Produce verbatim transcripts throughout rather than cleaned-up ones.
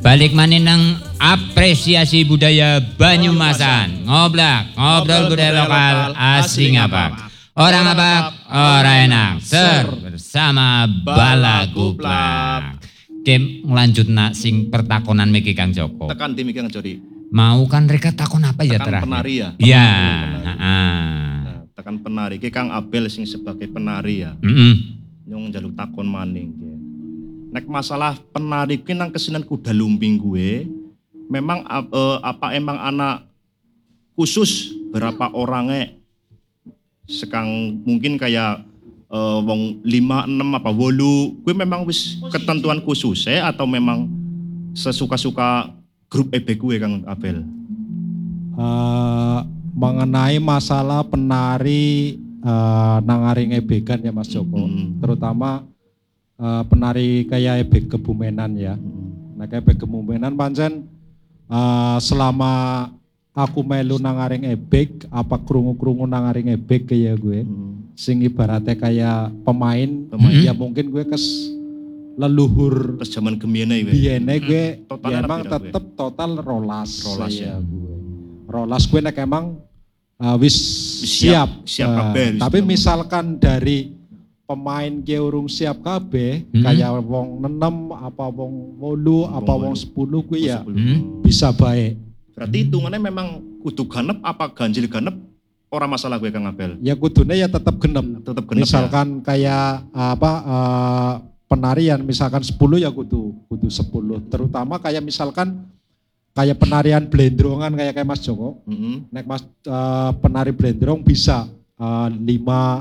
Balik maneh nang apresiasi budaya Banyumasan. Ngoblak, ngobrol budaya lokal asing apa? Orang apa? Orang enak. Ser bersama Balaguplak. Kem ngelanjut nak sing pertakonan miki Kang Joko. Tekan tim iki Kang Jody. Mau kan mereka takon apa ya Tekan terakhir? penari ya. Iya, Penari. heeh. Nah, tekan penari iki Kang Abel sing sebagai penari ya. Heeh. Nyong njaluk takon maning ki. Nek masalah penari ki nang kesenian kuda lumping gue, memang uh, apa emang anak khusus berapa orangnya sekang mungkin kayak uh, wong lima enam apa wolu, gue memang wis ketentuan khusus ya atau memang sesuka-suka grup E B gue Kang Abel? Uh, mengenai masalah penari uh, nangaring ebekan ya Mas Joko, hmm. terutama uh, penari kayak ebek Kebumenan ya. Hmm. Nah kayak ebek Kebumenan pancen uh, selama aku melu nangaring ebek, apa krungu-krungu nangaring ebek kayak gue, hmm. sing ibaratnya kayak pemain, pemain. Ya mungkin gue kes leluhur pas zaman gemiene gue. Biene gue hmm. ya emang tetep gue. Total rolas. Rolas ya. Gue. Rolas gue nek emang uh, wis siap. Siap, siap uh, kabeh. Tapi misalkan dari pemain ge urung siap kabeh, hmm. kayak wong enam apa wong wolu apa wong sepuluh gue ya hmm. bisa baik. Berarti hitungannya memang kudu ganep apa ganjil ganep orang masalah gue Kang Abel? Ya kudunya ya tetap genep. Tetap genep. Misalkan ya. Kayak apa uh, penarian misalkan sepuluh ya kudu kudu sepuluh. Terutama kayak misalkan kayak penarian blendrongan kayak kayak Mas Joko. Mm-hmm. Nek Mas uh, penari blendrong bisa uh, lima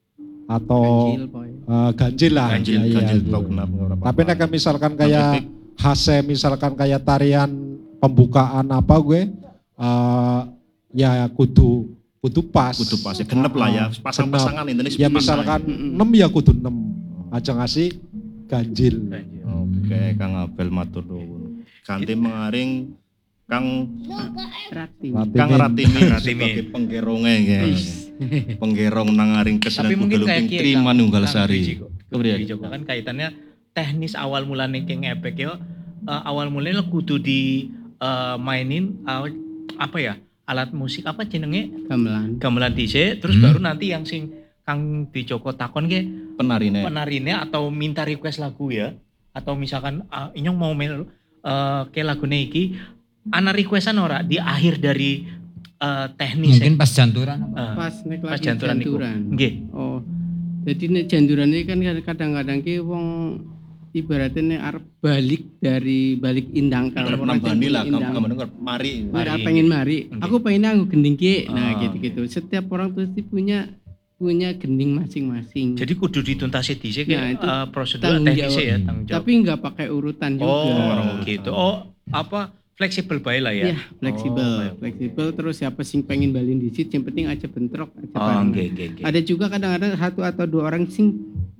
atau ganjil, uh, ganjil lah. Ganjil, ya, ganjil ya, gitu. Tapi nek misalkan kayak hase misalkan kayak tarian pembukaan apa gue uh, ya kudu kudu pas. Kudu pas ya genep lah ya. Pasang-pasangan Indonesia. Ya misalkan enam ya kudu enam. Aja ngasih ganjil. ganjil. Oke, Kang Abel matur nuwun. Ganti mengaring Kang Ratimin. Kang Ratimin sebagai penggerongnya ya. Penggerong nangaring kesenian kuda lumping Triman Nunggal Sari. Kemudian juga kan kaitannya teknis awal mulanya keng epek ya. Uh, awal mulanya kudu di uh, mainin uh, apa ya? Alat musik apa jenenge? Gamelan. Gamelan dhisik terus hmm. baru nanti yang sing Kang Dijoko takon ke penarine. Penarine atau minta request lagu ya. Atau misalkan uh, inyong mau melu uh, ke lagune iki ana requestan ora di akhir dari uh, teknis. Mungkin pas janturan apa? Uh, pas nek pas lagi janturan niku. Nggih. Oh. Jadi nek janturan iki kan kadang-kadang ki wong ibaratnya nek arep balik dari balik indang kalau nambani lah kamu mari mari pengen mari. Okay. Aku pengen nganggo gending ki. Nah, oh. gitu-gitu. Setiap orang pasti punya punya gending masing-masing. Jadi kudu dituntasi dhisik ya, itu uh, prosedur teknisnya ya tanggung jawab. Tapi enggak pakai urutan juga. Oh, gitu. Oh, apa fleksibel bae lah ya. Iya, fleksibel. Oh, fleksibel terus siapa sing pengen balin disit yang penting aja bentrok aja oh, bareng. Okay, okay, okay. Ada juga kadang-kadang satu atau dua orang sing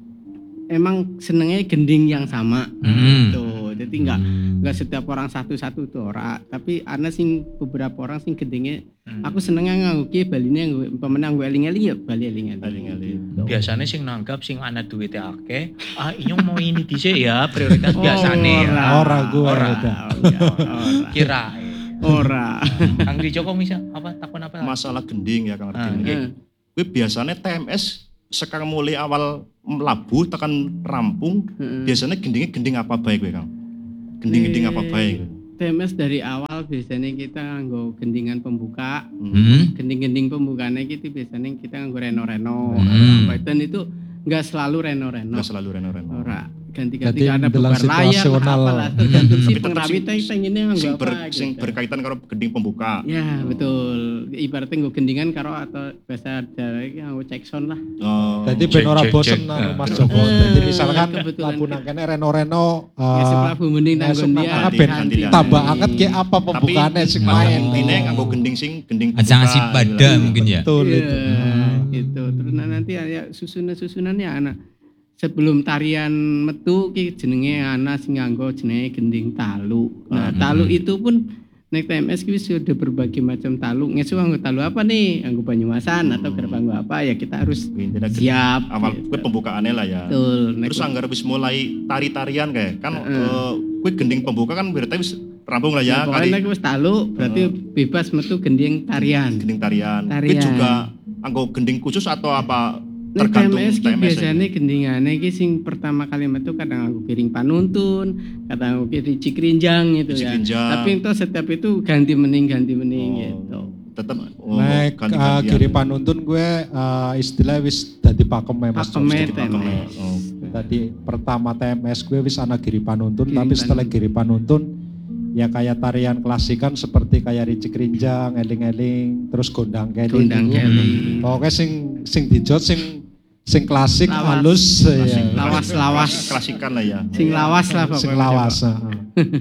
emang senengnya gending yang sama. Hmm. Tuh. Jadi enggak enggak hmm. setiap orang satu-satu tuh ora, tapi ana sing beberapa orang sing gendingnya hmm. aku senengnya nganggo ki baline nganggo pemenang gue eling-eling ya bali eling-eling. Biasanya sing nanggap sing ana duwite akeh, ah inyong mau ini dhisik ya prioritas biasane. Oh, ora gua ora. Kira ora. Kang Dijoko misal apa takon apa? Masalah gending ya Kang Ardin. Ah, kuwi biasanya T M S sekarang mulai awal melabuh tekan rampung hmm. biasanya gendingnya gending apa baik gue Kang? Gending-gending apa baik? T M S dari awal biasanya kita nganggo gendingan pembuka. Hmm. Gending-gending pembukanya gitu biasanya kita nganggo reno-reno. Hmm. Dan itu enggak selalu reno-reno. Enggak selalu reno-reno. Ora, ganti-ganti karena bubar layar apalah tergantung si pengrawi teh pengennya nganggo sing apa ber, gitu. Sing berkaitan karo gending pembuka. Ya, oh. betul. Ibaratnya nggo gendingan karo atau bahasa Jawa iki nganggo cek sound lah. Oh. Jadi ben ora bosen nang Mas Joko. Jadi misalkan lagu nang kene reno-reno ya seplabu mending nang dia tambah anget ki apa pembukaane sing main. Intine nganggo gending sing gending pembuka. Aja ngasih pada mungkin ya. Betul itu. Gitu. Terus nanti ya susunan-susunannya anak sebelum tarian metu ki jenenge ana sing nganggo jenenge gending talu. Nah, talu itu pun nek T M S ki wis sudah berbagai macam talu. Ngesu anggo talu apa nih? Anggo Banyumasan atau gerep anggo apa ya kita harus Intinya siap. awal gitu. kue pembukaannya lah ya. Betul. Nek Terus anggar wis mulai tari-tarian kayak kan eh, kue gending pembuka kan berarti wis rampung lah ya pokoknya kali nek wis talu berarti bebas metu gending tarian. gending tarian. Kue Tarian. juga anggo gending khusus atau apa Nek tergantung T M S ki T M S biasanya aja. gendingane ki sing pertama kali metu kadang aku kiring panuntun, kadang aku kiring cikrinjang gitu ya. Cikrinjang. Tapi itu setiap itu ganti mening ganti mening gitu. Tetap oh, Nek uh, ganti-gantian. kiri panuntun gue uh, istilah wis dadi pakeme Mas Joko. Pakeme Jadi T M S. pakemnya. Oh. Tadi pertama T M S gue wis ana giri panuntun, Giri tapi setelah panuntun. giri panuntun ya kayak tarian klasikan seperti kayak Ricik Rinjang, eling-eling, terus gondang keling. Gondang gitu. keling. Pokoknya sing sing dijot sing sing klasik Lawas. halus Klasik, ya. Lawas, klasik, lawas. klasikan lah ya. Sing lawas lah Sing pokoknya. lawas. heeh.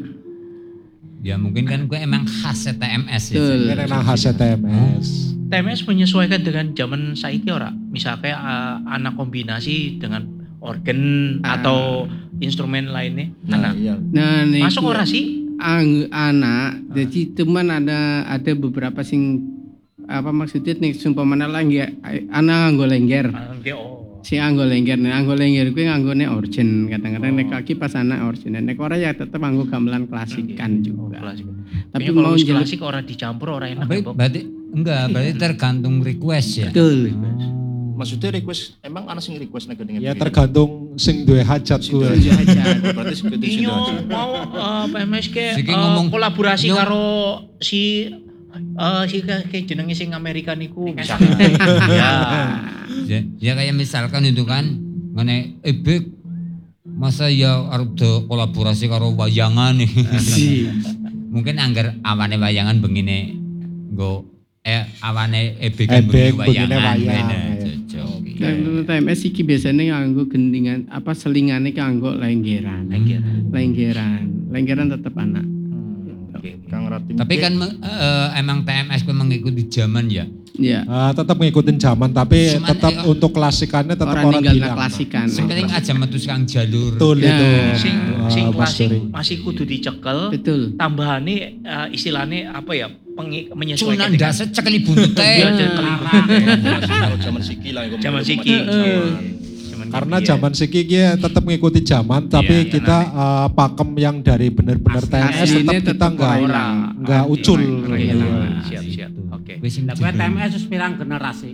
Ya mungkin kan gue emang khas T M S ya. Betul. Ini nang khasnya T M S. T M S menyesuaikan dengan zaman saiki ora? Misalnya uh, anak kombinasi dengan organ Ah. atau instrumen lainnya. Nah, Anak. iya. Nah, nek Masuk ora sih? ang- anak, jadi cuman ada ada beberapa sing apa maksudnya nih sumpamana lagi anak nganggo lengger. Ah, dia, oh. Si anggo lengger, nek anggo lengger kuwi nganggone organ. Kadang-kadang nek kaki pas anak organ, nek ora ya tetep anggo gamelan klasikan Oh, juga. klasik. Tapi Kayaknya kalau mau wis jelek klasik orang dicampur orang enak. Berarti, ya, Bob. berarti enggak, berarti tergantung request ya. betul. Maksudnya request emang ana sing request nek gending. Ya tergantung sing duwe hajat Sing gue. duwe Tunjuk aja. Berarti sing gending sing Inyo aja. mau uh, P M S ke Siki uh, ngomong- kolaborasi Nyong- karo si uh, si ke ke jenenge sing Amerika niku misalkan. Ya. Ya, ya kayak misalkan itu kan ngene ebek masa ya arep do kolaborasi karo wayangan nih. Mungkin anggar awane wayangan bengine nggo eh awane ebek Ebek bengi bengine wayangan. wayang, Nah, ya. cocok. Dan T M S iki biasanya nganggo gendingan apa selingane nganggo lenggeran. Lenggeran. Lenggeran. Lenggeran tetep anak. Oke. Kang Ratim. Tapi kan eh, emang T M S ku mengikuti zaman ya. Ya. Ah, tetap ngikutin zaman tapi Cuman, tetap eh, untuk klasikannya tetap Orang orang ninggal bilang. klasikan. Sing penting aja metu kang jalur. Betul Ya. itu. Sing Ah, sing Mas klasik Dori. masih kudu dicekel. Betul. Tambahane uh, istilahnya apa ya? Pengi, menyesuaikan Cunan dasar cekeli buntut teh. Iya, cekeli Kalau zaman siki lah yang Zaman ngomong- siki. zaman. Zaman Karena gitu ya. zaman siki dia tetap ngikuti zaman tapi Iya, kita eh, pakem yang dari benar-benar T M S Aslinya tetap kita tetap enggak orang. enggak ucul. Oke, Iya. siap siap. Oke. Wis sing Kowe T M S wis pirang generasi?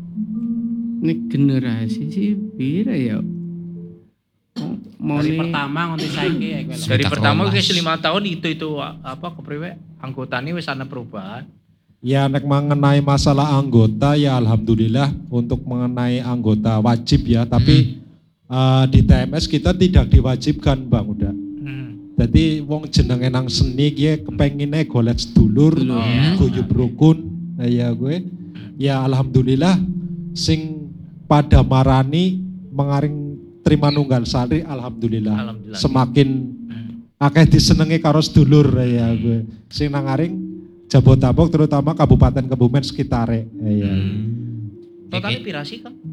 Ini generasi sih pira ya? Oh, mau Dari nih pertama nganti saiki ya kowe. Dari Sekitar pertama rolas. ke lima tahun itu itu apa kepriwe anggotanya wis ana perubahan. Ya nek mengenai masalah anggota ya alhamdulillah untuk mengenai anggota wajib ya tapi eh, di T M S kita tidak diwajibkan Bang udah. Hmm. Jadi wong jenenge nang seni ki kepengine golek sedulur, Iya. guyub rukun. Nah, ya gue ya alhamdulillah sing pada marani mengaring terima nunggal sari alhamdulillah. Alhamdulillah. Semakin Hmm. akeh disenengi karo sedulur ya gue. Sing nang ngaring Jabotabek terutama Kabupaten Kebumen sekitare. Ya. Totalnya pira sih kan?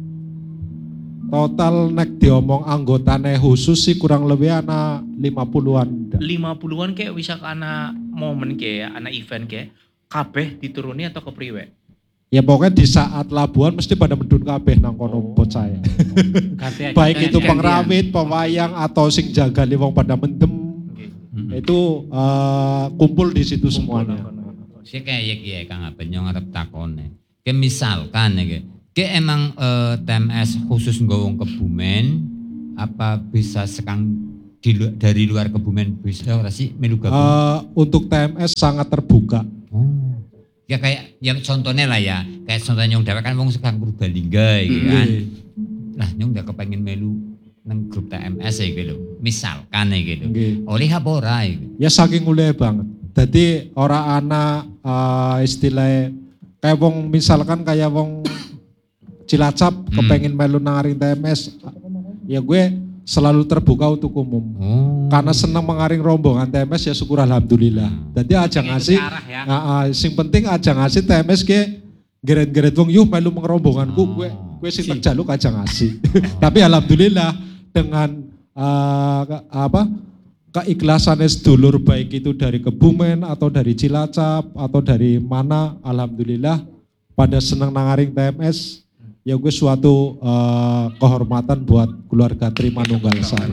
Total nek diomong anggotane khusus sih kurang lebih ana lima puluhan. lima puluhan kayak bisa ana momen kayak ana event kayak kabeh dituruni atau kepriwe? Ya pokoknya di saat labuhan mesti pada medun kabeh nang kono Oh. bocah ya. Ganti aja. Baik itu gantian. pengrawit, pewayang atau sing jaga wong pada mendem Oke. itu eh, kumpul di situ semuanya. Sik kayak ya Kang Abel nyong arep takone. Ke misalkan ya, ke emang eh, T M S khusus nggo wong Kebumen apa bisa sekang di lu- dari luar Kebumen bisa ora sih melu gabung? Eh, untuk T M S sangat terbuka. Oh. Ya kayak ya contohnya lah ya, kayak contohnya nyong dewek kan wong sekang Purbalingga gitu kan. Lah nyong udah kepengen melu nang grup T M S ya gitu. Misalkan ya gitu. Nggih. Oleh apa ora gitu. Ya saking mulai banget. Jadi ora ana eh, istilah kayak wong misalkan kayak wong Cilacap kepengen melu nang aring T M S. Ya gue selalu terbuka untuk umum. Oh. Karena senang mengaring rombongan T M S ya syukur alhamdulillah. Jadi aja ngasih, arah ya. ah, ah, sing penting aja ngasih T M S ke geret-geret wong yuk melu mengerombonganku, gue gue sing tak jaluk aja ngasih. Tapi alhamdulillah dengan ah, apa keikhlasannya sedulur baik itu dari Kebumen atau dari Cilacap atau dari mana, alhamdulillah pada senang nangaring T M S. Ya gue suatu uh, kehormatan buat keluarga Trimanunggal Sari.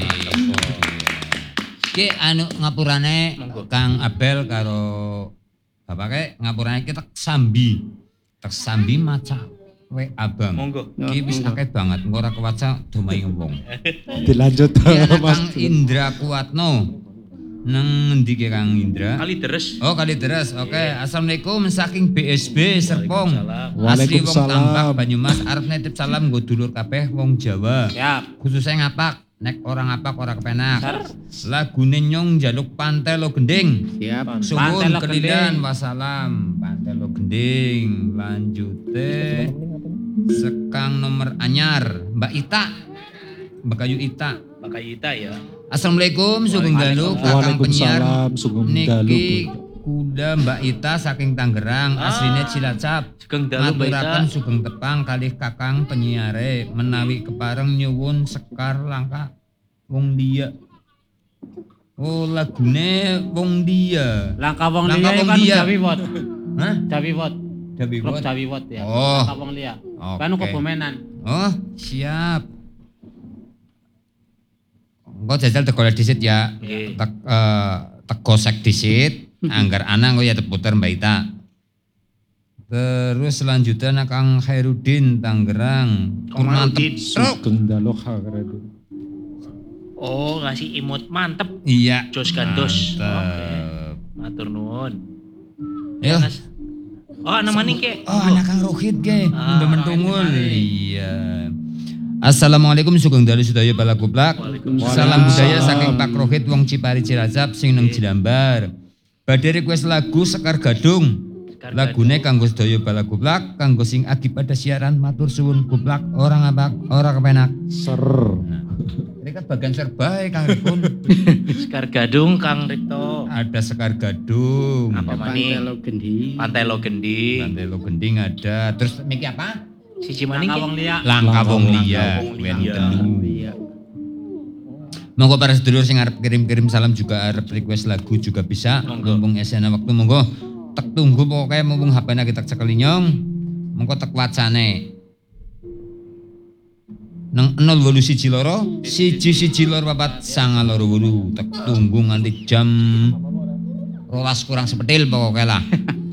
Ki anu ngapurane Kang Abel karo bapake ngapurane kita sambi. Tak sambi maca we abang. Monggo. Ki wis akeh banget engko ora kewaca domai wong. Dilanjut Ki ana Mas. Kang Indra Kuatno. Nang endi ki Kang Indra? Kali deres. Oh kali deres, oke. Assalamualaikum saking B S B Serpong. Asli wong Waalaikumsalam. Tambak Banyumas arep nitip salam nggo dulur kabeh wong Jawa. Siap. Khususnya ngapak, nek orang ngapak ora kepenak. Lagune nyong njaluk Pantai Lo Gending. Siap. Pantai Suwun Lo kelindan Gending. wassalam. Pantai Lo Gending. Lanjute sekang nomor anyar Mbak Ita. Mbak Kayu Ita. Pakai Ita ya. Assalamualaikum sugeng dalu kakang penyiar. Waalaikumsalam sugeng dalu. Niki kuda Mbak Ita saking Tangerang, Ah. asline Cilacap. Sugeng dalu Mbak Ita. Maturaken sugeng tepang kalih kakang penyiare menawi kepareng nyuwun sekar langka wong dia. Oh lagune wong dia. Langkah wong Langkah liya wong kan liya. Jawi Wot. Hah? Jawi Wot. Jawi Klub Wot. Jawi Wot ya. Oh. Langkah wong liya. Oke. Kan Kebumenan. Oh siap. Engko jajal tegolek disit ya. Nggih. Tek, eh, tegosek disit. Anggar ana engko ya teputer Mbak Ita. Terus selanjutnya nak Kang Khairuddin Tangerang. Kang Khairuddin. Truk. Sugeng dalu hagradu. Oh, ngasih emot mantep. Iya. Jos gandos. Mantep. Matur nuwun. Ayo. Mas. Oh, anak maning ke? Oh, anak Kang Rohit ke. Ah, Udah mentungul. anak Iya. Assalamualaikum sugeng dalu sedaya bala kuplak. Salam budaya saking Pak Rohit wong Cipari Cilacap sing nang Jelambar. Badhe request lagu Sekar Gadung. Sekar Lagune kanggo sedaya bala kuplak, kanggo sing agi pada siaran matur suwun kuplak ora ngapak, ora kepenak. Ser. Nah, ini kan bagian serba Kang Ripun. Sekar Gadung Kang Rikto. Ada Sekar Gadung. Apa Pantai maning? Lo Gending. Pantai Lo Gending. Pantai Lo Gending ada. Terus miki apa? Siji maning Langkah ke? wong liya. Langkah wong liya. Langkah wong Wen liya. telu. Iya. Monggo para sedulur sing arep kirim-kirim salam juga arep request lagu juga bisa. Monggo. Mumpung esena waktu monggo. Tek tunggu pokoknya mumpung H P-na kita cek linyong. Monggo tek wacane. Nang nol wolu siji loro, siji siji loro papat sanga loro wolu. Tek tunggu nganti jam rolas kurang sepetil pokoknya lah.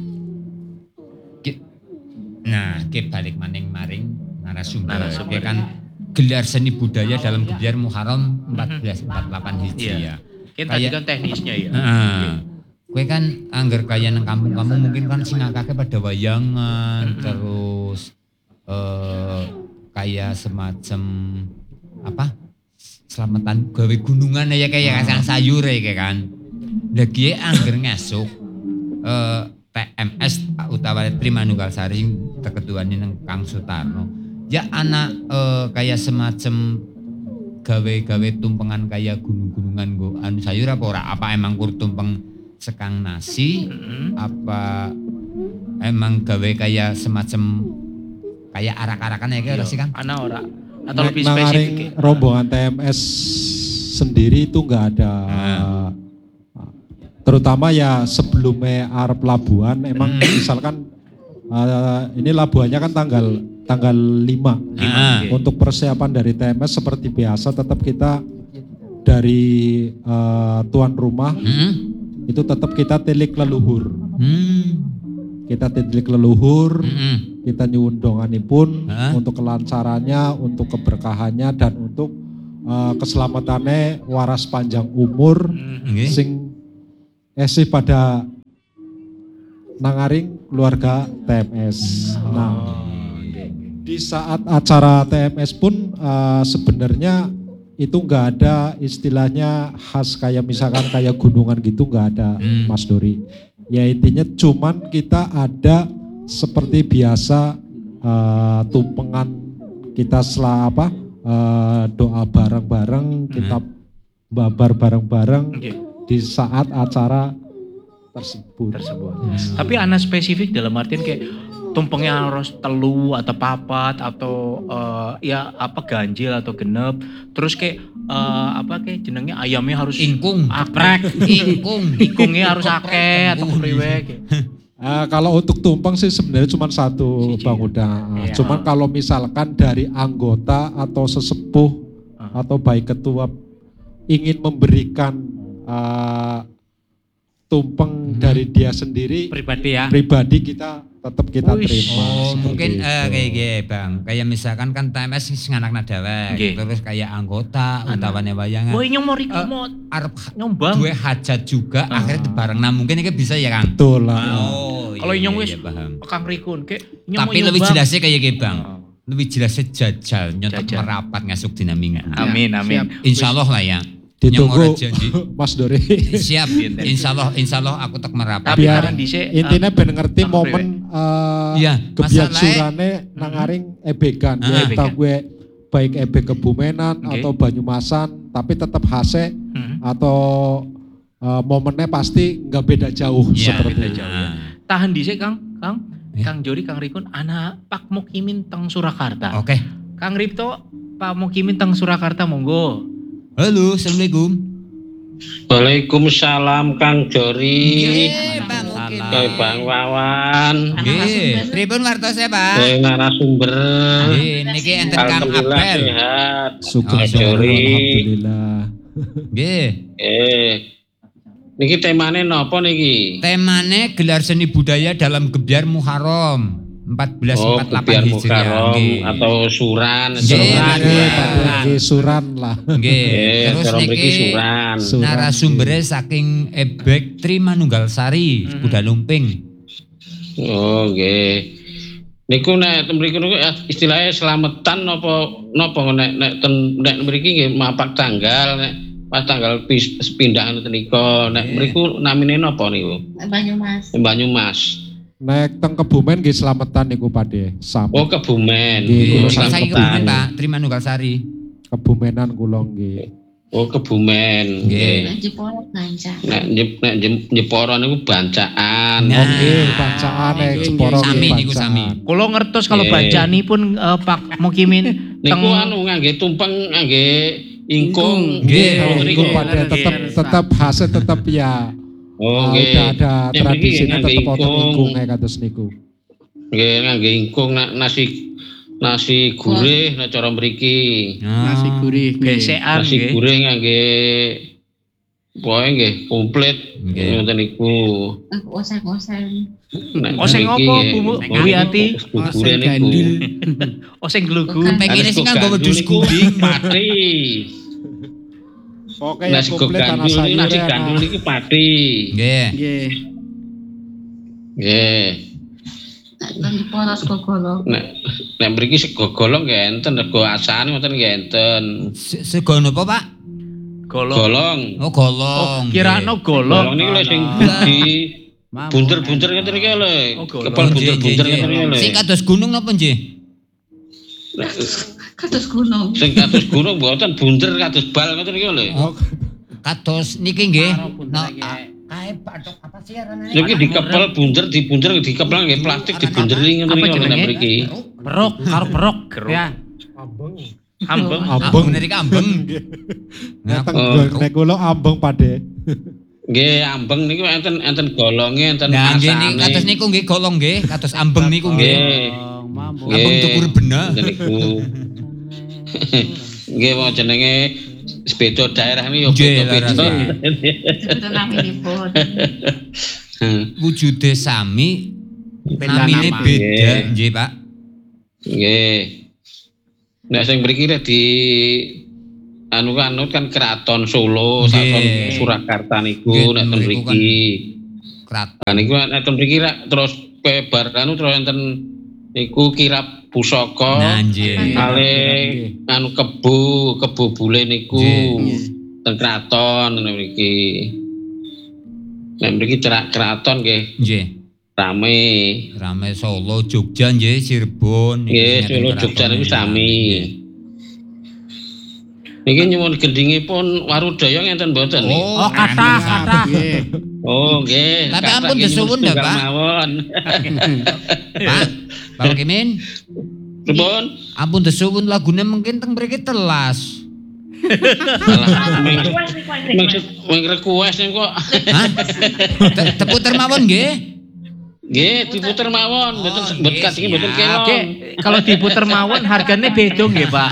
Ki- Nah, ki balik maning maring narasumber. Narasumber. Ki kan gelar seni budaya dalam gelar Muharram empat belas empat puluh delapan Hijriah. Iya. Kita tadi Kayak- kan teknisnya ya. Heeh. Kowe kan angger kaya nang kampung kamu mungkin kan sing akeh pada wayangan terus eh kayak semacam apa? Selamatan gawe gunungan ya kayak kacang sayur ya kayak kan. Lah kiye angger ngesuk eh T M S utawa Trimanunggal Sari sing keketuane nang Kang Sutarno. Ya anak eh, kayak semacam gawe-gawe tumpengan kayak gunung-gunungan go anu sayur apa ora? Apa emang kur tumpeng sekang nasi? Mm-mm. Apa emang gawe kayak semacam kayak arak-arakan ya kayak sih kan? Ana ora? Atau Nek lebih nangaring spesifik ya? rombongan T M S sendiri itu nggak ada. Ah. Terutama ya sebelumnya arep pelabuhan, emang misalkan eh, ini labuhannya kan tanggal tanggal lima. Ah. Oke. Untuk persiapan dari T M S seperti biasa tetap kita dari eh, tuan rumah Hmm. itu tetap kita tilik leluhur. Hmm. Kita tilik leluhur, Hmm. kita nyuwun donganipun Hah? untuk kelancarannya, untuk keberkahannya dan untuk eh, keselamatannya waras panjang umur Mm. Nggih. sing esih pada nangaring keluarga T M S. Nah, di saat acara T M S pun eh, sebenarnya itu nggak ada istilahnya khas kayak misalkan kayak gunungan gitu nggak ada, Hmm. Mas Dori. Ya intinya cuman kita ada seperti biasa eh, tumpengan kita setelah apa eh, doa bareng-bareng, kita babar bareng-bareng Oke. di saat acara tersebut. Tersebut. Tapi anak spesifik dalam artian kayak tumpengnya harus telu atau papat atau eh, ya apa ganjil atau genep. Terus kayak eh, apa kayak jenengnya ayamnya harus Ingkung. akrek, Ingkung. ikungnya harus akeh atau priwe kayak. Eh, kalau untuk tumpeng sih sebenarnya cuma satu Siji, Bang ya? Uda. Iya. Cuman kalau misalkan dari anggota atau sesepuh Ah. atau baik ketua ingin memberikan eh, tumpeng Hmm. dari dia sendiri Pribadi ya. pribadi, kita tetap kita Wih. terima. Oh, seperti mungkin itu. eh, kayak gini Bang. Kayak misalkan kan T M S sing anak dewek, Nggih. terus kayak anggota utawane wayangan. Woi nyomor iki Eh, mau Arep nyombang. duwe hajat juga Ah. akhirnya bareng. Nah, mungkin ini bisa ya Kang. Betul lah. Oh, Kalau iya, nyong iya, wis iya, paham. Kang Rikun kayak nyong Tapi mau lebih nyumbang. jelasnya kayak gini Bang. Oh. Lebih jelasnya jajal nyontok Jajal. merapat ngasuk dina minggu. Amin amin. Insya Allah lah ya. Ditunggu Nyong ora janji. Mas Dori. Siap. Insya Allah, insya Allah aku tak merapat. Tapi Biar tahan dhisik, Intinya ben ngerti apa momen eh Iya, kebiasaan nang aring ebekan. Ah. Ya, entah Ebekan. gue baik ebek Kebumenan Oke. atau Banyumasan, tapi tetap hase Hmm. atau eh, momennya pasti nggak beda jauh Iya, seperti beda itu. jauh. Tahan dhisik Kang, Kang. Ya. Kang Jori, Kang Rikun, anak Pak Mukimin teng Surakarta. Oke. Kang Ripto, Pak Mukimin teng Surakarta monggo. Halo, Assalamualaikum. Waalaikumsalam Kang Jori, Nggih, Bang Mukim. Kang Bang Wawan, Nggih, pripun wartosnya, Pak? Kang narasumber. Nggih, niki enten Kang Alhamdulillah Abel. sehat. Syukur Ah, syukur, Jori. alhamdulillah. Nggih. Eh, niki temane napa niki? Temane gelar seni budaya dalam gebyar Muharram empat belas Oh, empat puluh delapan biar Hijriah. Mukarram Nggih. atau suran, Nggih, suran nggih, ya. Pak Dori, suran lah. Nggih. Eh, Terus cara mriki niki suran. Suran. narasumbernya saking Ebek Trimanunggal Sari, Kuda Lumping. Oh, nggih. Niku nek mriku niku istilahnya selamatan napa napa nek nek ten nek mriki nggih mapak tanggal nek pas tanggal pis- pindahan tenika nek Nggih. mriku namine napa niku? Banyumas. Banyumas. Nek teng Kebumen nggih slametan niku Pade. Sami. Oh, Kebumen. Nggih, Oh, kula Kalau saya Selamatan. kebumen Pak, Trimanunggal Sari. Kebumenan kula nggih. Oh, Kebumen. Nggih. Nggih. Jeporo ganca. Nek nyep nek jem- Nyeporo niku bancaan. Nah. Oke, bacaan nek Niku. Jeporo nggih, Sami niku bacaan. sami. Kulo ngertos kalau Nggih. bacani pun eh, Pak Mukimin teng Niku anu ngangge tumpeng ngangge ingkung. Nggih, Oh, Nggih, mriku. niku Pade tetap tetap khasnya tetap ya. Oh, Ah, nggih. udah ada Nek mriki tradisinya ngangge tetap wonten ingkung. ingkung kayak kados niku. Nggih, ngangge ingkung na- nasi nasi gurih nek cara mriki. Nasi gurih nggih. gesekan Nasi nggih. gurih ngangge pokoke nggih komplit Nggih. ngoten niku. Aku oseng-oseng. Nek Oseng mriki apa, nggih, Bu? oh, Bu Yati? gugure Oseng niku. gandul. Oseng glugu. Bukan. Pengen Nasi sih nganggo gandul wedhus niku kuning. pati. Oke, yang Nasi komplit ana gandul niku nasi sayurnya. gandul niku pati. Nggih. Nggih. Nggih. Nang diporos gogolo. Nek nek mriki sego golong nggih enten, rego asane ngoten nggih enten. Se- Sego napa, Pak? Golong. Golong. Oh, Oh, golong. kirano Golong golong. niku lho sing Lah. di bunter-bunter ngoten iki lho. Oh, golong. Kepal Nggih, bunter-bunter nggih, ngoten iki nggih. lho. Sing kados gunung napa nggih? Kados gunung. Sing kados gunung mboten bunter kados bal ngoten iki lho. Oh, Kados niki nggih. Karo bunter No, iki. a- kae padok apa sih aranane? Niki dikepel bunter dibunter dikepel nggih plastik dibunderi ngoten Apa iki lho nek jenenge? mriki. Berok karo berok. Geruk. Ya. Ambeng. ambeng. Bener iki ambeng. Nek teng Oh. nek kula ambeng Pade. Nggih ambeng niku enten enten golonge enten Nah, nggih asane. niki kados niku nggih golong nggih, kados ambeng niku nggih. Nggih. Mampu. Nggih. Ambeng tukur bena. Ngoten niku. Nggih mau jenenge sepeda daerah ini yo Nggih, beda-beda. laras. Itu naminipun. Wujude sami, Beda namine nama. beda, Nggih. nggih, Pak. Nggih. Nek sing mriki rek di anu kan anu kan Keraton Solo, Nggih. Keraton Surakarta niku Nggih, nek ten mriku kan mriki. Krat. Nah niku nek ten mriki rek terus pebar anu terus enten niku kirap pusaka. Nah, nggih. Ale anu kebo, kebo bule niku Nggih. ten Keraton nek mriki. Nek mriki cerak Keraton nggih Nggih. rame. Rame Solo, Jogja nggih, Cirebon. Nggih, Niki Solo ngeten Jogja keraton niku nggih. sami. Niki nyuwun gendhingipun Warudaya ngenten mboten nih? Oh, kata kata. Nggih. Oh, nggih. Tapi Kata ampun nggih nyuwun disuwun dah, setunggal Pak. mawon. Pak, Pak Mukimin. Pripun? Ampun desuwun lagune mungkin teng mriki telas. Alah, maksud wong request kok. Hah? Te- Teputer mawon nggih. Nggih, diputer mawon, mboten Oh, mboten nggih, kadang mboten siap. kelon. Oke, kalau diputer mawon harganya beda nggih, Pak.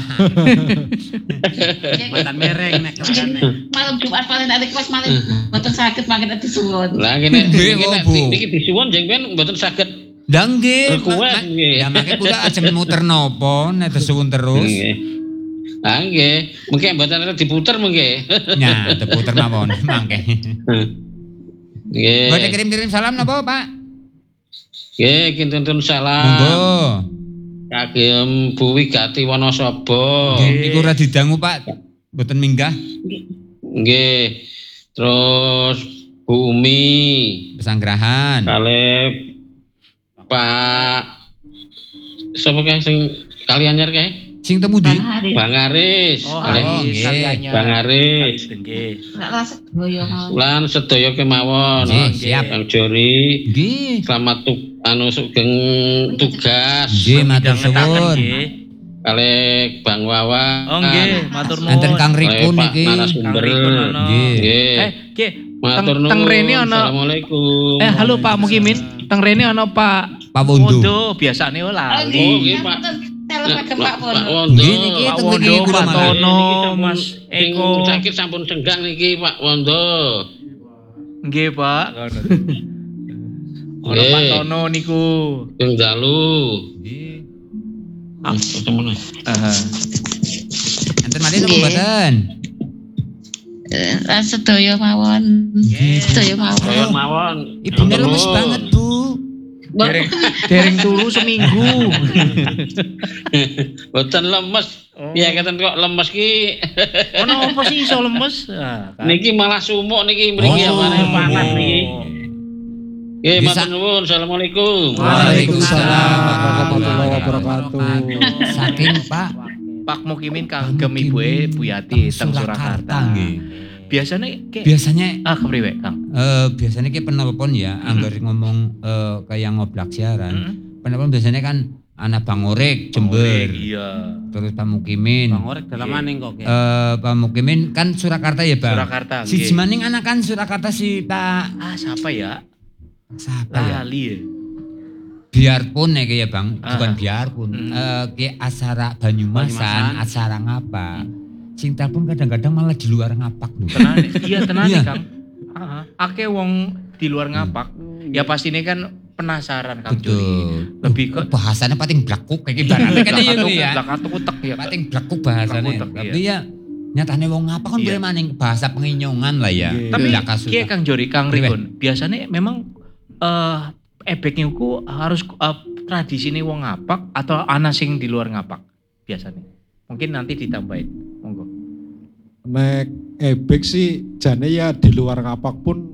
Mantan mereng nek kerjane. Malam Jumat paling ada kelas malam betul sakit makin ada suwun. Lah ngene Nggih, iki nek Bu. di- iki disuwun jeng ben mboten saged. Lah nggih. Request, ma- ma- nggih. Ya makanya kula ajeng muter napa nek desuwun terus. Nggih. Ah nggih, mungkin mboten ada diputer mungkin. Nah, teputer mawon mangke. Nggih. Boleh kirim-kirim salam napa, Pak? Nggih, kinten salam. Monggo. Kagem Bu Wigati Wonosobo. Nggih, niku ora didangu, Pak. Mboten minggah. Nggih. Terus Bu Umi, Pesanggrahan. kalih Pak sapa kae sing kali anyar kae? Sing temu di Hari. Bang Aris. Oh, Kalih Oh, Haris nggih. kaliannya. Bang Aris. Nggih. Enggak rasa boyo mau. Lan sedaya kemawon. Nggih, siap. Bang Jori, Nggih. selamat tu, anu sugeng tugas. Nggih, matur Ngetaken, suwun. nggih. Kalih Bang Wawan. Oh nggih, matur nuwun. Enten Kang Kalih Rikun Pak niki. narasumber. Kang Rikun ana. Nggih. Nggih. Eh, nggih. Matur Teng- nuwun. teng rene ana. Assalamualaikum. Eh, halo Pak Mukimin. Teng rene ana Pak Pak Wondo. Wondo, biasane Oh, oh Oh, lali. nggih, Pak. Telepon ke Pak Wondo. Wondo. Nggih, niki Pak teng Wondo, mriki kula Pak malah. Tono, Niki Mas sing Eko. sakit sampun senggang niki Pak Wondo. Nggih, Pak. Ono Nggih. Pak Tono niku. Sing dalu. Nggih. Ah, temen. Aha. Enten malih napa Nggih. mboten? Eh, sedaya mawon. Sedaya mawon. Kaya mawon. Ibune lemes banget, Bu. Dereng dereng turu seminggu. Boten lemes. Oh. Ya keten kok lemes ki. Ono apa sih iso lemes? Ah, kan. Niki malah sumuk niki mriki Oh. amane panas niki. Nggih, Bisa. matur nuwun. Assalamualaikum. Waalaikumsalam warahmatullahi wabarakatuh. Saking Pak Pak Mukimin kagem ibuke Bu Yati teng Surakarta. nggih. Biasanya kayak Biasanya ah kepriwe, Kang? eh biasanya kayak penelpon ya, anggar ngomong eh, kayak ngoblak siaran. Heeh. Penelpon biasanya kan anak Bang Orek Jember, Iya. terus Pak Mukimin. Bang Orek dalam maning kok. Ki. Eh Pak Mukimin kan Surakarta ya, Bang. Surakarta. Si nggih. Jemaning anak kan Surakarta si Pak Ah, siapa ya? siapa ya? Lali ya. Biarpun ya kayak Bang, Ah. bukan biarpun. Hmm. Eh kayak acara Banyumasan, Banyumasan. acara ngapa. Sing telepon kadang-kadang malah di luar ngapak lho. Tenan, iya tenan Iya. Kang. Heeh. Akeh wong di luar ngapak. Ya pasti ini kan penasaran Kang Juri. Betul. Lebih ke Bahasanya pating blakuk kayak ibaratnya kan iya Blakatuk- ya. blakatuk utek ya. Pating blakuk bahasanya. Blakuk, Tapi ya nyatane wong ngapa kan Iya. boleh maning bahasa penginyongan lah ya. Iya. Tapi Blaka kiye suka. Kang Jori, Kang Priwe. Rikun, biasanya memang eh ebeknya ku harus eh, tradisi ini wong ngapak atau ana sing di luar ngapak biasanya. Mungkin nanti ditambahin. Monggo. Nek ebek sih jane ya di luar ngapak pun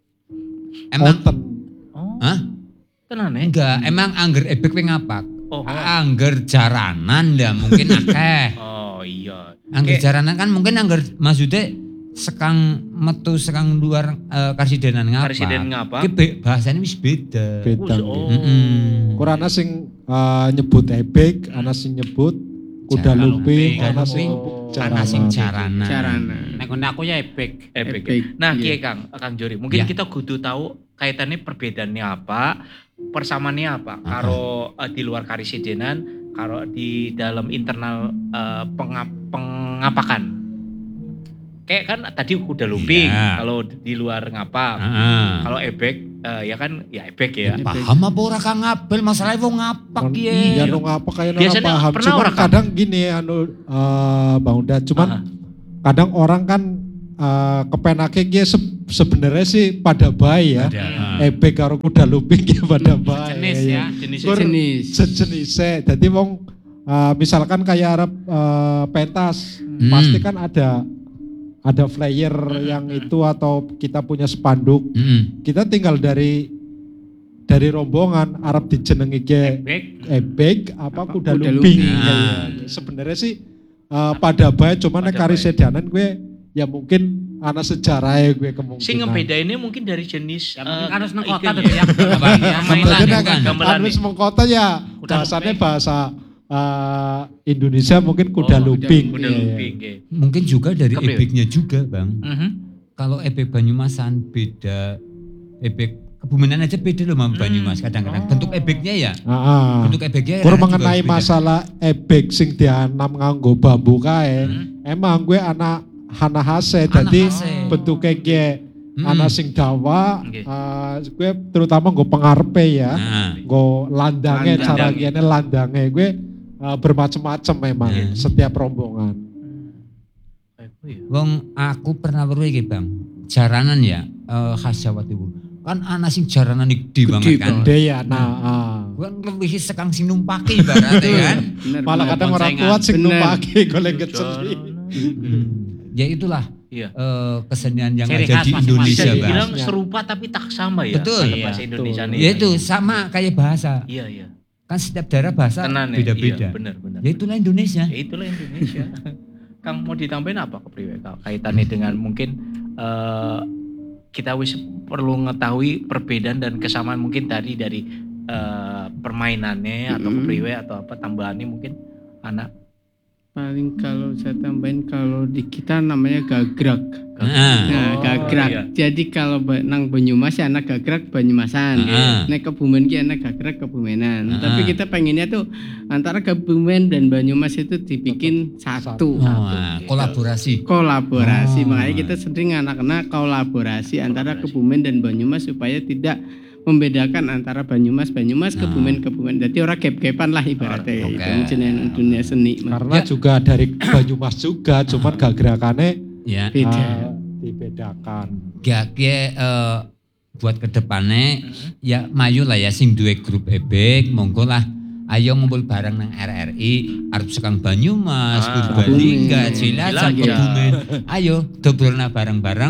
Emang konten. Oh. Hah? Tenan ya? enggak, emang angger ebek pe ngapak. Oh. Angger jaranan ya mungkin akeh. Oh iya. Angger Kayak- jaranan kan mungkin angger maksudnya sekang metu sekang luar eh, karsidenan ngapak. Presiden ngapak. Ki be- bahasanya wis beda. Beda. Oh. Mm-mm. Kur ana sing eh, nyebut ebek, ana sing nyebut kuda Jaranan. lumping, Kuda ana sing lumping. nyebut Ana sing jaranan. jaranan. Carana. Nek ngene aku ya ebek. Ebek. Ebek, Nah, iya. kiye Kang, Kang Jori, mungkin Ya. kita kudu tahu kaitannya perbedaannya apa, persamaannya apa, Aha. karo eh, di luar karisidenan, karo di dalam internal eh, pengap, pengapakan. Kayak kan tadi kuda lumping, Iya. kalau di luar ngapak. Heeh. Kalau ebek eh, ya kan ya ebek ya. Paham apa ora Kang Abel masalahnya wong ngapak Kon- ye. Ya nu ngapa kayak ora Biasanya paham. pernah Cuman orang kan? kadang gini anu eh, Bang Uda, cuman Aha. kadang orang kan eh, kepenake ki se- sebenarnya sih pada baik ya. Ada. Ebek karo kuda lumping ya pada baik. Jenis ya. Jenis Kur- Jenis. Sejenisnya. Jadi wong eh, misalkan kayak Arab eh, pentas, Hmm. pasti kan ada ada flyer yang itu atau kita punya spanduk. Mm-mm. Kita tinggal dari dari rombongan Arab dijenengi ke Ebek. ebek apa, Apa, kuda, kuda lumping. lumping. Ya, ya. Sebenarnya sih eh, pada baik, cuman nek Pada kari bae. sedanan gue ya mungkin ana sejarahnya gue kemungkinan. Sing ngebedainnya mungkin dari jenis Ya mungkin eh, harus nang kota ikan tuh ya. Apa? Ya, Mainan Jadi bukan. nek gamelan anu nih. semong kota ya bahasanya bahasa eh, Indonesia mungkin kuda lumping. Kuda Iya, iya. lumping. nggih. Mungkin juga dari Kepriwe? ebeknya juga, Bang. Mhm. Kalau ebek Banyumasan beda, ebek Kebumenan aja beda loh sama Hmm. Banyumas kadang-kadang. Bentuk ebeknya ya, Ah, ah. bentuk ebeknya Kur kadang juga mengenai beda. masalah ebek sing dianam nganggo bambu kae, Hmm. emang gue anak hana hase, Anak jadi hase. bentuknya gue Mm-mm. anak sing dawa, Nggih. eh, gue terutama gue pengarepe ya, Nah, gue landange, Landang. cara gini landange gue eh, bermacam-macam memang Hmm. setiap rombongan. Kayak apa ya? wong aku pernah weruh iki, Bang. Jaranan ya, eh, khas Jawa Timur. Kan ana sing jaranan gede banget kan. Gede ya, nah, ah. Kan lebih sekang sing numpaki ibaratnya kan. Bener, malah bener. kadang orang boncengan. kuat sing Bener. numpaki golek keceli. Ya itulah Iya. eh, kesenian yang Ciri ada khas di masing-masing. Indonesia, Bisa Bang. dibilang Khasnya. serupa tapi tak sama ya. Betul. Kayak Iya, bahasa Indonesia betul. nih. Ya itu sama kayak bahasa. Iya, iya. Kan setiap daerah bahasa Tenan ya. beda-beda. Iya, benar, benar. Ya itulah Indonesia. Ya itulah Indonesia. Kang mau ditambahin apa ke Priwe? Kang? Kaitannya dengan mungkin eh, kita wis perlu mengetahui perbedaan dan kesamaan mungkin tadi dari eh, permainannya atau ke Mm-mm. Priwe atau apa tambahannya mungkin anak. Paling kalau saya tambahin kalau di kita namanya gagrak. Nah, Nah, Oh, gagrak. iya. Jadi kalau ba- nang Banyumas ya anak gagrak Banyumasan. Heeh. Nek Kebumen ki anak gagrak Kebumenan. Heeh. Tapi kita pengennya tuh antara Kebumen dan Banyumas itu dibikin satu. oh, nah, kolaborasi. Kolaborasi. Oh. Makanya kita sering anak-anak kolaborasi antara Kolaborasi. Kebumen dan Banyumas supaya tidak membedakan antara Banyumas, Banyumas, Nah. Kebumen, Kebumen. Jadi orang gap-gapan lah ibaratnya. Oke. Itu jenengan dunia seni. Karena Ya. juga dari Banyumas juga, cuman gerakannya Ya, Beda. eh, dibedakan. gak eh, buat kedepannya ya mayu lah ya sing duwe grup ebek monggo lah ayo ngumpul bareng nang R R I arep sekang Banyumas, Ah, Purbalingga, Kebumen. Cilacap, Cilacap. Kebumen. Ayo dobrolna bareng-bareng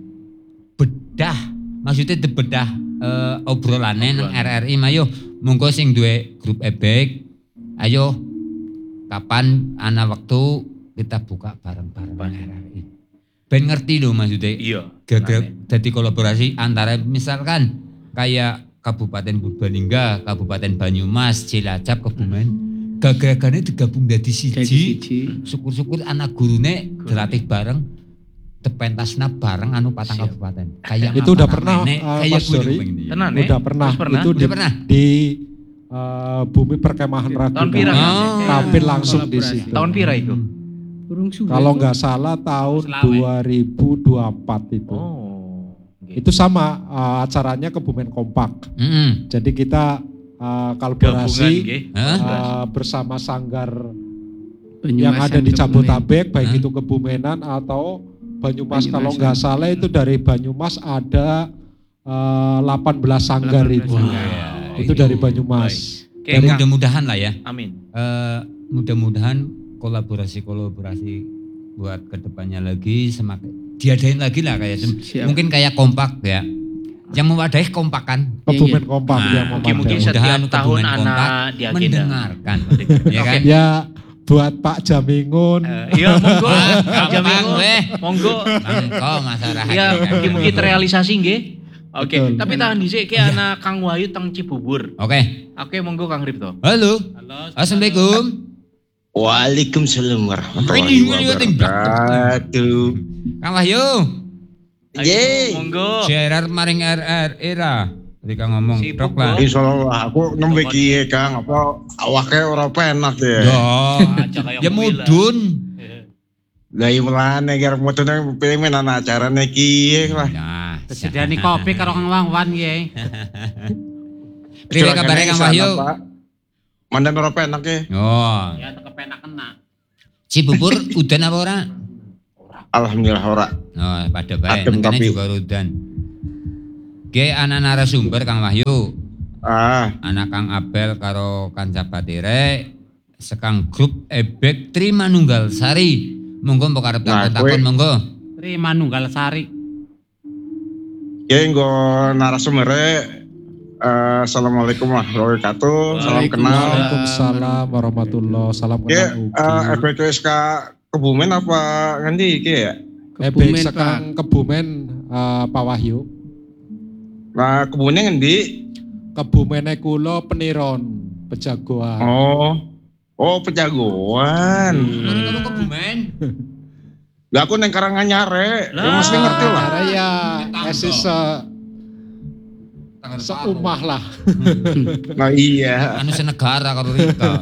bedah maksudnya bedah eh, obrolannya nang R R I mayo monggo sing duwe grup ebek ayo kapan ana waktu kita buka bareng-bareng nang R R I. Ben ngerti loh maksudnya. Iya. Gagal jadi kolaborasi antara misalkan kayak Kabupaten Purbalingga, Kabupaten Banyumas, Cilacap, Kebumen, gagagannya digabung jadi Jadi siji. siji. Syukur-syukur anak gurune dilatih bareng, tepentasna bareng anu patang Siap. kabupaten. Kayak Itu udah ngapa pernah, ramene, uh, kayak Mas gue Dori? pengen dia. Tenan ya? Udah pernah, Terus pernah? itu di, Udah pernah? di eh, bumi perkemahan Tahun Ragunan. pirang? Oh. Tampil langsung di Kolaborasi. situ. Tahun pira itu? Burung suwe. Kalau nggak salah tahun Selawe. dua ribu dua puluh empat itu. Oh. oke. Itu sama eh, acaranya Kebumen Kompak. Mm-mm. Jadi kita eh, Gabungan kolaborasi nggih. Hah? eh, bersama sanggar Banyumasan, yang ada di Kebumen. Jabotabek, baik Hah? itu Kebumenan atau Banyumas. Banyumasan. Kalau nggak salah itu dari Banyumas ada eh, delapan belas sanggar delapan belas itu. sanggar. Wah, Itu dari Banyumas. Oke, Ya, Kang. mudah-mudahan lah ya. Amin. Eh, mudah-mudahan kolaborasi-kolaborasi buat kedepannya lagi semakin diadain lagi lah kayak sem- Siap. mungkin kayak kompak ya. Yang mewadahi kompak kan. Kebumen Kompak Nah, yang Mungkin mungkin memadai. Mudah-mudahan setiap tahun Kebumen anak Kompak di agenda. mendengarkan. Ya kan? Ya buat Pak Jamingun, Eh, Iya monggo. Gampang, Jamingo. weh. Monggo. Bangko masyarakat. Ya, mungkin-mungkin terrealisasi nggih. Oke, Betul. tapi tahan dhisik ki anak Kang Wahyu teng Cibubur. Oke. Oke, monggo Kang Ripto. Halo. Halo. Assalamualaikum. Waalaikumsalam warahmatullahi Ini, ini, ini, wabarakatuh. Kang Wahyu. Ayo, Yeay. monggo. Share maring R R era. Tadi Kang ngomong Sibuk, tok lah. Bos. Insyaallah aku nembe kiye Kang apa awake ora penak ya. Yo. Aja kayak Ya mobil lah. mudun. Lah iya mulane gar mutune pengen ana acarane kiye lah. Nah, Sediani kopi karo Kang Wangwan nggih. Priwe kabare Kang Wahyu? Mandan ora penak ya. Oh, Ya tetep enak kena. Cibubur udan apa ora? Alhamdulillah ora. Oh, pada baik. Adem Nengkene tapi. juga udan. Oke, anak narasumber Kang Wahyu, Ah, anak Kang Abel karo Kanca Patire, sekang grup ebek Trimanunggal Sari. Monggo mbok arep Nah, takon kowe- monggo. Terima nunggal sari. ya nggo narasumere eh Assalamualaikum warahmatullahi wabarakatuh. Salam kenal. Waalaikumsalam warahmatullahi salam Ya, kenal eh ugi. F B K S K Kebumen apa ngendi iki ya? Ebek Kebumen, sekang Kebumen eh, Pak Wahyu. Nah, Kebumennya ngendi? Kebumene kula Peniron. Pejagoan. Oh. Oh, pejagoan. Mari kamu Kebumen. Lah aku neng Karanganyar rek. Ya Lah. mesti ngerti lah. Karena ya esis se Tangan seumah lah. Nah iya. Anu senegara karo Rika.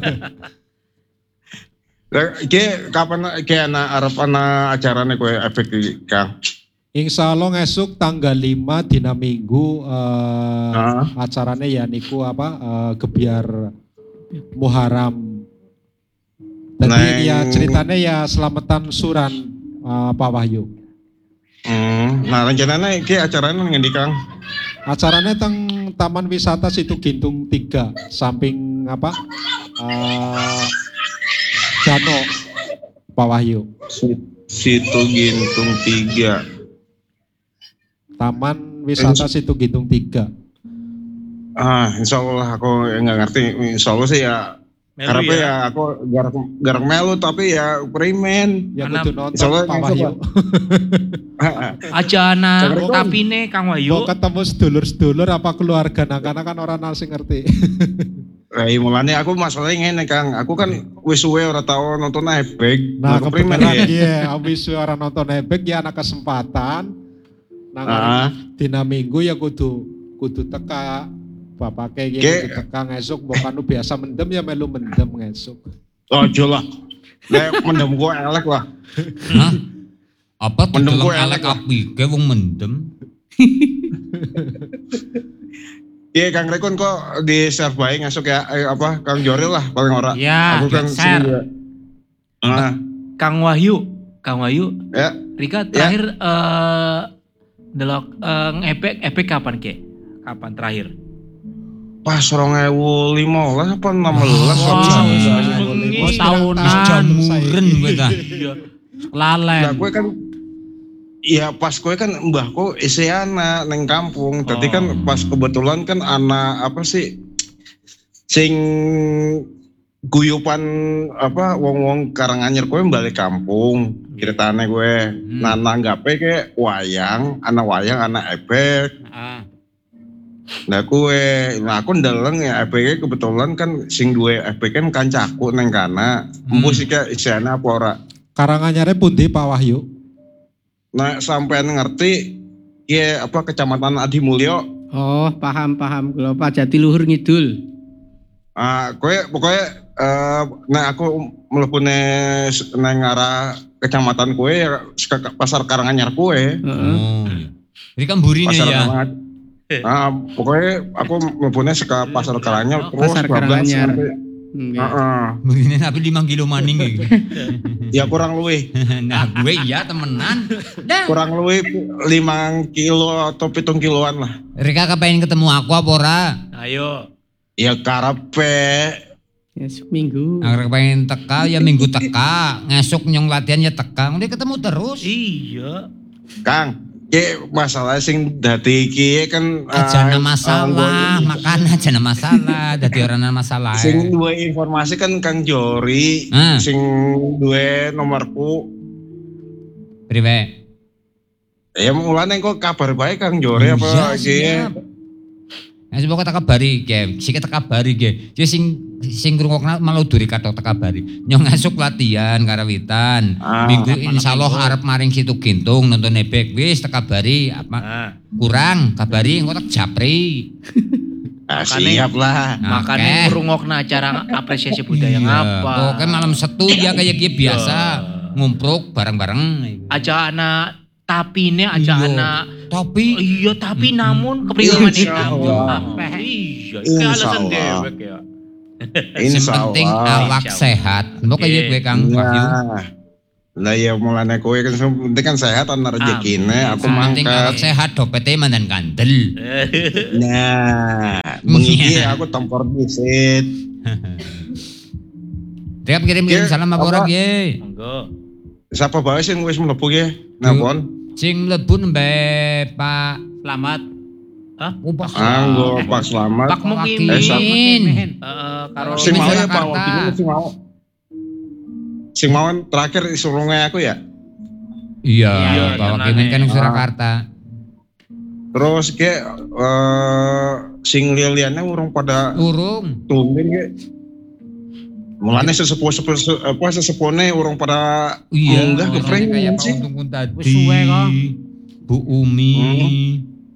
Lah iki kapan iki ana arep ana acarane kowe efek iki, Kang? Insya Allah ngesuk tanggal lima dina Minggu eh, Ah. acaranya ya niku apa eh, gebiar Muharram. Jadi Neng- ya ceritanya ya selamatan suran eh, Pak Wahyu. Hmm, nah rencananya iki acarane ngendi, Kang? Acaranya teng Taman Wisata Situ Gintung tiga samping apa? eh, Danau Pak Wahyu. Situ Gintung tiga. Taman Wisata Situ Gintung tiga. Ah, insya Allah aku nggak ngerti. Insya Allah sih ya. Melu Karena ya. ya aku garek garek melu tapi ya primen. Ya Karena- kudu nonton Insya Allah Pak ngesuk, Wahyu. Aja anak Assalamualaikum. tapi nih Kang Mau Wahyu. ketemu sedulur-sedulur apa keluarga, nah karena kan orang nasi ngerti. Nah, iya, mulanya aku masalahnya ngene Kang. Aku kan wis suwe ora tau nonton Ebek. Nah Aku primen kebetulan ya. dia, abis orang nonton Ebek ya anak kesempatan. Nah Ah. dina Minggu ya kudu kudu teka. Bapak kayak Ke- kudu teka ngesuk, bukan biasa mendem ya melu mendem ngesuk. Ojo lah. Nek mendem gua elek lah. Hah? Apa Mendem dideleng kowe elek elek lah. api ke wong mendem? Iya Kang Rekun kok di share bae ngesuk ya eh, apa Kang Joril lah paling ora. Ya, Aku kan share. sini ya. Ah, Kang Wahyu, Kang Wahyu. ya. Rika terakhir eh delok eh, ngepek epek kapan ke? Kapan terakhir? Pas dua ribu lima belas apa enam belas Wah, wow. bengi. Oh, tahunan. Wis jamuren kowe ta. Iya. Nah, Lalen. gue kan iya pas gue kan mbahku isi anak neng kampung. Tadi kan Oh. pas kebetulan kan anak apa sih sing guyupan apa wong-wong Karanganyar gue balik kampung ceritanya gue. Hmm. Nah nanggape kayak wayang, anak wayang, anak ebek. Ah. Nah gue, nah aku ndeleng ya ebeknya kebetulan kan sing duwe ebek kan kancaku neng kana. Hmm. Empu sih kayak isiannya apa ora. Karanganyare pundi Pak Wahyu? Nah sampean ngerti ya apa kecamatan Adimulyo. Oh, paham paham. Kalau Pak Jatiluhur Ngidul. Ah, kowe pokoknya eh nah aku mlebu nang arah kecamatan kowe ya ke pasar Karanganyar kowe. Heeh. Oh. Rika mburine Pasar ya. Karanganyar. Ah, pokoknya aku mlebu ke pasar Karanganyar terus Pasar bablas Karanganyar. sampai- Nggih. Heeh. Mburine tapi lima kilo maning iki. Ya kurang luwih, Nah, gue iya temenan. Dah. kurang luwih lima kilo atau pitung kiloan lah. Rika kepengen ketemu aku apa ora? Ayo. Ya karepe. Esok Minggu. Aku kepengen teka ya minggu teka, ngesuk nyong latihan ya teka. Udah ketemu terus. Iya. Kang, ki masalah sing dadi iki kan Aja eh, masalah, eh, makan aja masalah, dadi orang masalah. sing duwe informasi kan Kang Jori, Ah. sing duwe nomorku. Priwe. Ya mulane kok kabar baik Kang Jori apa Iya, iki? siap. Nah, semoga tak kabari, ge. Sik tak kabari, ge. Jadi sing sing ngrungokna malah duri katok tak kabari. Nyong esuk latihan karawitan. Ah. Minggu insyaallah arep maring Situ Gintung nonton ebek. Wis tak kabari apa Nah, kurang kabari engko tak japri. Ah, Makanya- siap lah. Nah, makanya oke. ngrungokna acara apresiasi budaya ngapa? Oke malam Setu ya kayak gitu biasa Iya. ngumpruk bareng-bareng. Aja anak tapine aja Iya. anak Tapi Oh, iya tapi namun kepriwe Insya maneh Allah. Apa? Iya, Insya itu alasan Allah. dewek ya. yang Insya penting Allah. awak Insya Allah. sehat. Mbok kayak gue Kang Wahyu. Nah, lah ya mulane kowe kan yang penting kan sehat ana rezekine, aku Yang penting awak mangkat. sehat dopete mandan kandel. Nah, bengi Iya. aku tempor disit. Dia kirim-kirim Ye, salam apa ora apa? ye? Monggo. Siapa bae sing wis mlebu ge? Napon? Sing mlebu nembe Pak Selamat. Ubah. Anggo Pak Slamet. Pak Mukimin. Eh, sama. Mukimin. Eh, karo Sing mau ya Pak Surakarta. Wakimin sing mau. Sing mau terakhir disuruhnya aku ya. Iya, Iya, Pak tenane. Wakimin kan Ah. Surakarta. Terus ke eh sing liya-liyane urung pada Urung. tumben ge. Mulane sesepuh-sepuh apa sesepone urung pada Iya, munggah ke makanya prank kayak Pak sih. Untung tadi. Wis suwe kok. Bu Umi. Hmm.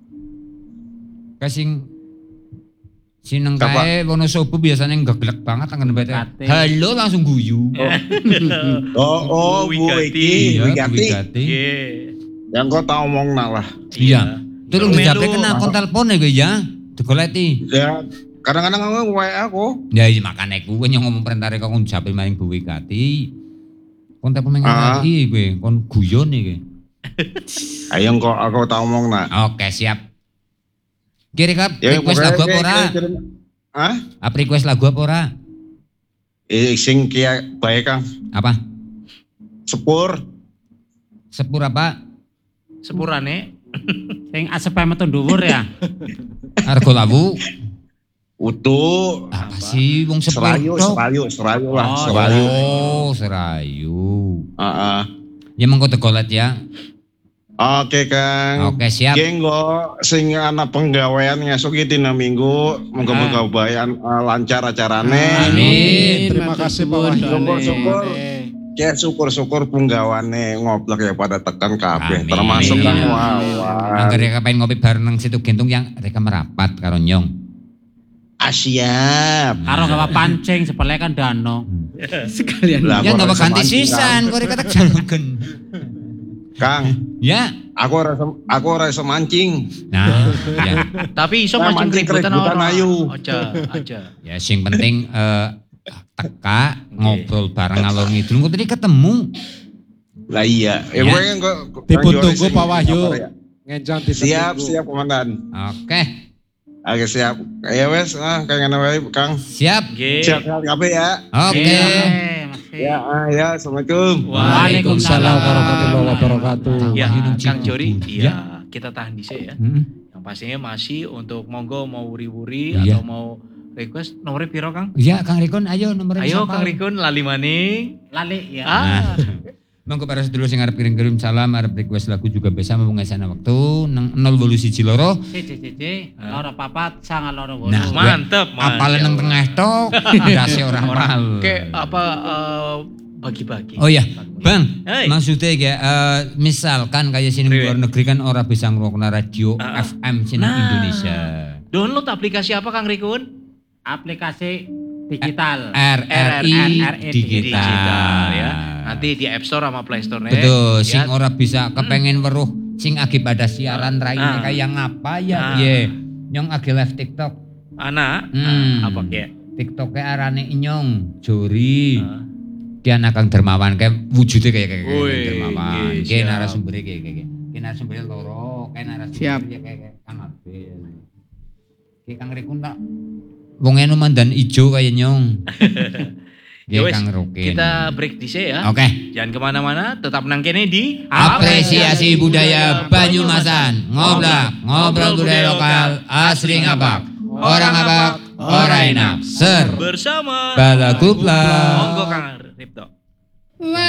Kasing sineng Siapa? kae Wonosobo biasanya geglek banget tangan bete. Gati. Halo langsung guyu. Oh, oh, Bu Wiki, Iya, Wigati. Wigati. Yang kau tak omong lah. Iya. Tolong Melu. dijawab kena akun telepon ya gue ya. Digoleti. Ya, kadang-kadang aku W A aku. Ya iya makane kuwe yang ngomong perintah kok kon jape maring Bu Wigati. Kon telepon maring Ah. iki kowe, kon guyon iki. Ayo kok aku tak omong nak. Oke, siap. Kiri kap, Ya, request lagu apa ora? Hah? Apa request lagu apa ora? Eh, sing kia baik Kang. Apa? Sepur. Sepur apa? Sepurane. Sing asepe metu dhuwur ya. Argo lawu. Utuh. Apa sih wong sepur? Serayu, tok? serayu, serayu lah, Oh, serayu. Oh, serayu. Heeh. Ya mengko tegolet ya. Oke Kang. Oke, siap. Genggo sing anak penggawean ngesuk iki dina Minggu, moga-moga bayan uh, lancar acarane. Amin. Terima kasih Pak Wahyu. Syukur-syukur. Ya syukur-syukur penggawane ngoblok ya pada tekan kabeh, Amin. termasuk Kang Amin. Wawan. Angger ya pengen ngopi bareng nang situ gentung yang mereka merapat karo Nyong. Asyap. Karo gawa pancing sepele kan dano. Sekalian. Lah, Ya aku nggak rasa ganti mancing, sisan, kok kata jalogen. Kang, Ya. aku ora aku ora iso mancing. Nah, ya. Tapi iso Nah, mancing mancing keributan keributan ora. ayu. Aja, aja. Ya sing penting eh teka ngobrol bareng ngalor ngidul kok tadi ketemu. Lah iya, Ya. ya pokoknya kok Dipun Kang tunggu Yoris Pak Wahyu. apa ya? Ngencan di Siap, siap komandan. Oke, Oke, siap. Ya wes, ah kangen wae Kang. siap. Nggih. Siap siap kabeh ya. Oke. Ya, ah, ya, assalamualaikum. Waalaikumsalam warahmatullahi wabarakatuh. Ya, Wahyu nang Kang Cibubur. Jori, Ya. iya kita tahan di ya. Hmm. Yang pastinya masih untuk monggo mau wuri-wuri Iya. atau mau request nomornya piro Kang? Ya, Kang Rikon, ayo nomornya Ayo siapa? Kang Rikun lali maning. Lali ya. Ah, Monggo para sedulur sing arep kirim-kirim salam, arep request lagu juga bisa mengesana waktu nang nol wolu siji loro. Cici cici, loro papat sangat loro wolu. Nah, mantep Mas. Apal nang tengah tok, ndase ora apal. Kayak apa eh, bagi-bagi. Oh iya, Bang, Hai. maksudnya ya, eh, misalkan kayak sini Priwe. luar negeri kan orang bisa ngrungokna radio Ah, ah. F M sini Nah. Indonesia. Download aplikasi apa Kang Rikun? Aplikasi digital. R R I R R I digital. Digital ya. Nanti di App Store sama Play Store-nya. Betul, ya. sing ora bisa kepengen weruh sing agi pada siaran raine Ah. kayak ngapa ya Ah. piye. Nyong agi live TikTok. Anak, Hmm. ah, apa ya? TikToknya arane Nyong, Jori. Ah. Ki anak Kang Dermawan kayak wujudnya kayak kayak Kang Wih, Dermawan. iya, Kayak siap. narasumbernya kayak kayak kayak narasumbernya loro, kayak narasumbernya Siap. kayak kayak Kang Abel. Kayak Kang Rikun tak wong enu mandan ijo kayak Nyong. Ya Kayak wes, Kang Rukin. kita break di sini ya. Oke. Jangan kemana-mana, tetap nang kene di Apresiasi budaya Banyumasan. Ngoblak, ngobrol budaya lokal, asli ngapak. Orang ngapak, orang enak. Ser, bersama balagupla. Monggo Kang Ripto.